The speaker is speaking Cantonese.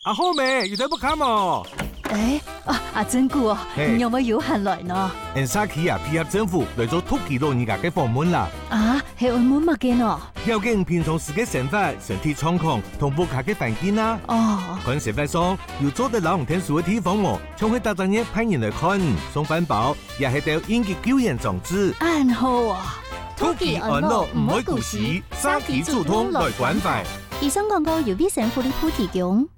阿好咩？有得不看哦？ 阿真姑哦， 嘿有冇有閒來呢？ 人沙期啊，配合政府來做突擊老人家嘅訪問啦。 係澳門乜嘅呢？ 了解平常時嘅生活、身體狀況同屋企嘅環境啦。看社會上有做得老人聽書嘅地方哦，將會大半夜派人來看，送飯包，也係到應急救援裝置。 啱好啊！ 突擊安樂唔會顧時，沙期主通來關懷。 以上廣告由必勝福利鋪提供。